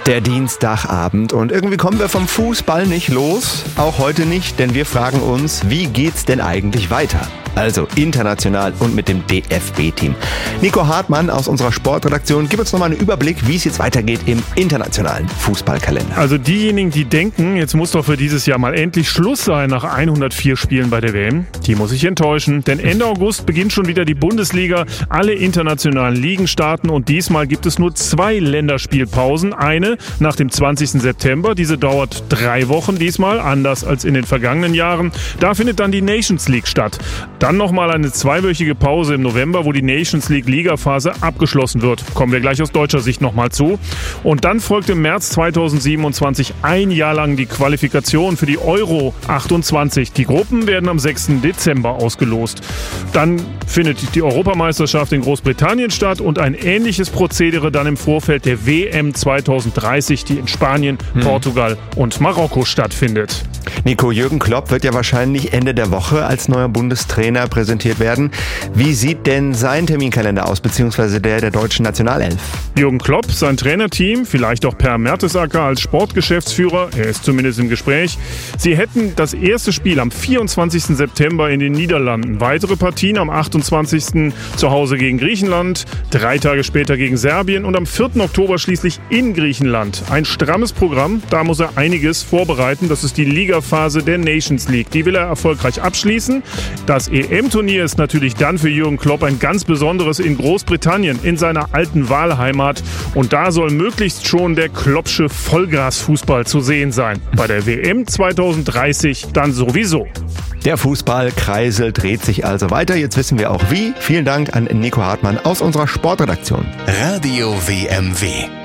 Der Dienstagabend und irgendwie kommen wir vom Fußball nicht los, auch heute nicht, denn wir fragen uns, wie geht's denn eigentlich weiter? Also international und mit dem DFB-Team. Nico Hartmann aus unserer Sportredaktion, gib uns nochmal einen Überblick, wie es jetzt weitergeht im internationalen Fußballkalender. Also diejenigen, die denken, jetzt muss doch für dieses Jahr mal endlich Schluss sein nach 104 Spielen bei der WM, die muss ich enttäuschen. Denn Ende August beginnt schon wieder die Bundesliga, alle internationalen Ligen starten und diesmal gibt es nur 2 Länderspielpausen. Eine nach dem 20. September, diese dauert 3 Wochen diesmal, anders als in den vergangenen Jahren. Da findet dann die Nations League statt. Dann nochmal eine 2-wöchige Pause im November, wo die Nations League Ligaphase abgeschlossen wird. Kommen wir gleich aus deutscher Sicht nochmal zu. Und dann folgt im März 2027 ein Jahr lang die Qualifikation für die Euro 28. Die Gruppen werden am 6. Dezember ausgelost. Dann findet die Europameisterschaft in Großbritannien statt und ein ähnliches Prozedere dann im Vorfeld der WM 2030, die in Spanien, Portugal und Marokko stattfindet. Nico, Jürgen Klopp wird ja wahrscheinlich Ende der Woche als neuer Bundestrainer präsentiert werden. Wie sieht denn sein Terminkalender aus, beziehungsweise der deutschen Nationalelf? Jürgen Klopp, sein Trainerteam, vielleicht auch Per Mertesacker als Sportgeschäftsführer, er ist zumindest im Gespräch. Sie hätten das erste Spiel am 24. September in den Niederlanden, weitere Partien am 28. zu Hause gegen Griechenland, 3 Tage später gegen Serbien und am 4. Oktober schließlich in Griechenland. Ein strammes Programm, da muss er einiges vorbereiten. Das ist die Ligaphase der Nations League. Die will er erfolgreich abschließen. Das EM-Turnier ist natürlich dann für Jürgen Klopp ein ganz besonderes in Großbritannien, in seiner alten Wahlheimat. Und da soll möglichst schon der Kloppsche Vollgasfußball zu sehen sein. Bei der WM 2030 dann sowieso. Der Fußballkreisel dreht sich also weiter. Jetzt wissen wir auch wie. Vielen Dank an Nico Hartmann aus unserer Sportredaktion. Radio WMW.